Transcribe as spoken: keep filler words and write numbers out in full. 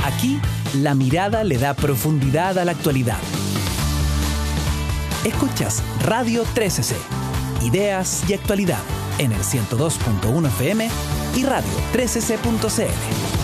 Aquí, la mirada le da profundidad a la actualidad. Escuchas Radio trece C, ideas y actualidad en el ciento dos punto uno F M y radio trece c punto c l.